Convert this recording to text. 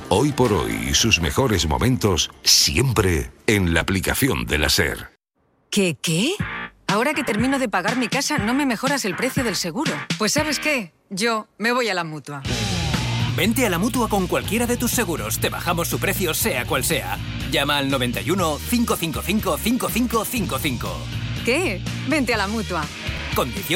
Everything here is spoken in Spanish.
Hoy por hoy, sus mejores momentos siempre en la aplicación de la SER. ¿Qué? Ahora que termino de pagar mi casa, ¿no me mejoras el precio del seguro? Pues ¿sabes qué? Yo me voy a la Mutua. Vente a la Mutua con cualquiera de tus seguros. Te bajamos su precio sea cual sea. Llama al 91 555 5555. ¿Qué? Vente a la Mutua. Condiciones